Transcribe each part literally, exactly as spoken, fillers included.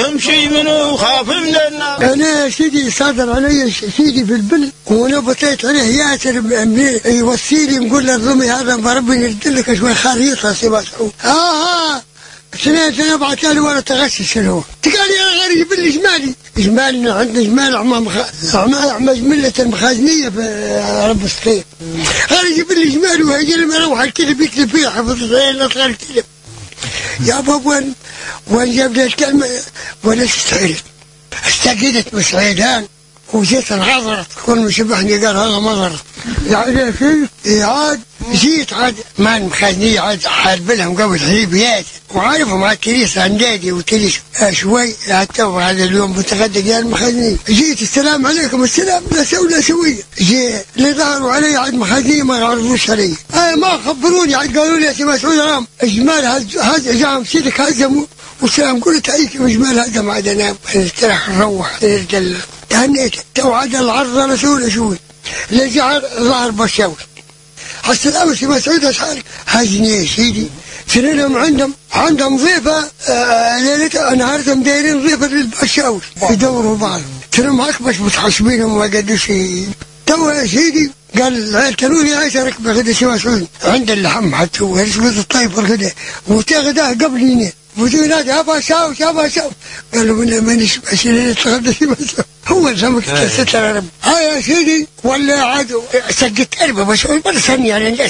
فيهم شيء منه وخاف من الناس. انا سيدي صادر علي سيدي في البل وانا بطيت عليه ياسر يوصيلي يقول له الرمي هذا بربي يرد لك شوي خريطه سي مسعود. اه اه سنين سنة بعد له ولا تغشش شنو هو؟ قال يا غير يجيب لي جمالي، جمال عندنا جمال عمام عمام عمام جملة المخازنية في رب السقيم. غير يجيب لي جمال وهيجي لما اروح الكلب يكتب فيه حفظ صغير اصغر الكلب. يا بابا وين وين جاب لي الكلمة ولا استعيرت. استقيدت بسعيدان وجيت انعذرت كل ما شبحني قال هذا مضر. يعني في عاد جيت عاد ما المخازنية عاد حارب لهم قبل حليبيات وعارفهم على الكنيسة عندادي وتليش شوي حتى هذا اليوم بتغدى قال المخازنية. جيت السلام عليكم السلام لا سوي لا سوية. جي اللي ظهروا علي عاد مخازنية ما يعرفوش علي. آه ما خبروني عاد قالوا لي يا سي مسعود رام اجمال هز هز جام سيدك هزموا والسلام قلت عليك اجمال هزم عاد انا نستريح نروح نرجل. تهنيت توعد العرض لا سوي لا سوي. اللي جعل ظهر بشاوي. السلام سي مسعود اشحال هاجني يا سيدي سنينهم عندهم عندهم ضيفه آه ليلتها نهارتهم دايرين ضيفه للبشاوي يدوروا بعض ترى معك باش بتحسبينهم ما قدوش تو يا سيدي قال العيال كانوا لي عايشه ركبه غدا سي مسعود عند اللحم حتى هو رسمه الطيب غدا وتغداه قبل وجو ينادي ابا شاو ابا شاو قالوا من ما نسمعش ليله الغدا سي مسعود هو زمك تستر يا رب. ها يا سيدي ولا عاد سجدت قلبه بس ما ثانيه يعني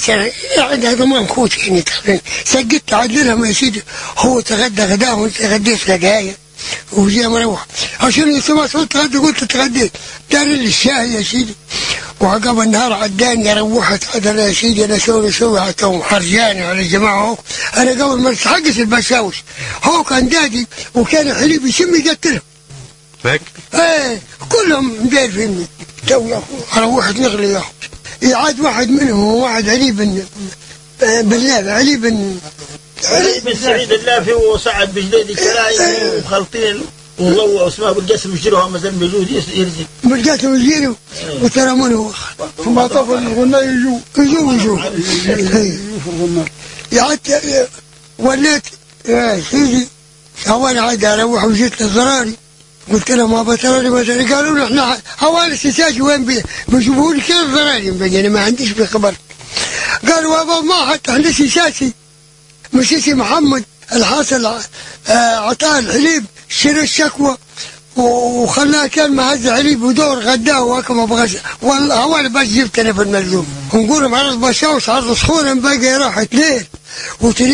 هذا ما مخوت يعني تقريبا سجدت عاد لهم يا سيدي هو تغدى غداه وانت غديت غدايه وجي مروح عشان يسمع صوت تغدى قلت تغديت دار لي الشاي يا سيدي وعقب النهار عداني روحت عاد انا يا سيدي انا سوي سوي حتى حرجاني على الجماعه هو انا قبل ما استحقش البشاوش هو كان دادي وكان حليب يشم يقتلهم. فاك؟ ايه كلهم داير فيني تو يا اخو روحت نغلي يا اخو. يعاد واحد منهم واحد علي بن بالله علي بن علي بن سعيد اللافي وسعد بجديد كلاي وخلطين وضوء اسمه بالقاسم وجيرها مازال موجود يرجع بالقاسم وجيره وترمونه وخر ثم طفل الغناء يجوا يجوا يجوا يعاد وليت يا سيدي اول عاد اروح وجيت للضراري قلت لهم ما بتراني مثلا قالوا لي احنا حوالي السيساج وين بيجيبوا لي كيف ضراري انا ما عنديش في خبر. قالوا بابا ما حتى احنا سيساسي مش سي محمد الحاصل عطاه الحليب شرى الشكوى وخلاه كان مهز حليب ودور غداه وهكا ما بغاش والله هو اللي بس جبت انا في الملزوم ونقول لهم عرض بشاوش عرض سخونه باقي راحت ليل